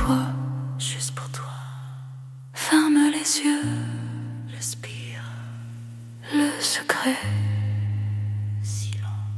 toi, juste pour toi. Ferme les yeux, respire le secret. Silence.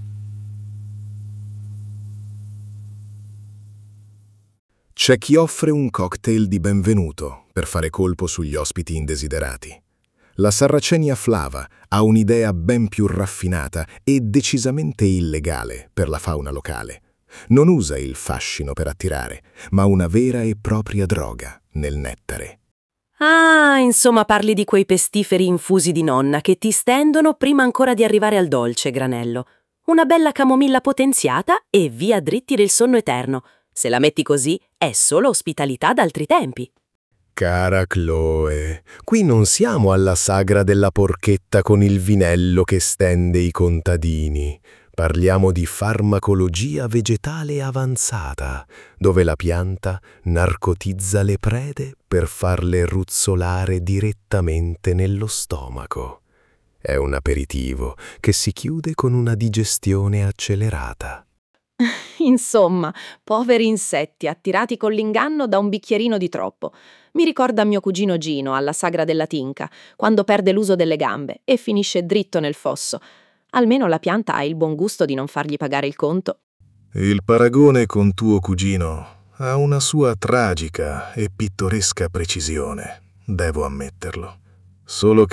C'è chi offre un cocktail di benvenuto per fare colpo sugli ospiti indesiderati. La Sarracenia Flava ha un'idea ben più raffinata e decisamente illegale per la fauna locale. Non usa il fascino per attirare, ma una vera e propria droga nel nettare. Ah, insomma parli di quei pestiferi infusi di nonna che ti stendono prima ancora di arrivare al dolce, Granello. Una bella camomilla potenziata e via dritti del sonno eterno. Se la metti così, è solo ospitalità d'altri tempi. Cara Chloe, qui non siamo alla sagra della porchetta con il vinello che stende i contadini. Parliamo di farmacologia vegetale avanzata, dove la pianta narcotizza le prede per farle ruzzolare direttamente nello stomaco. È un aperitivo che si chiude con una digestione accelerata. Insomma, poveri insetti attirati con l'inganno da un bicchierino di troppo. Mi ricorda mio cugino Gino alla sagra della tinca, quando perde l'uso delle gambe e finisce dritto nel fosso. Almeno la pianta ha il buon gusto di non fargli pagare il conto. Il paragone con tuo cugino ha una sua tragica e pittoresca precisione, devo ammetterlo. Solo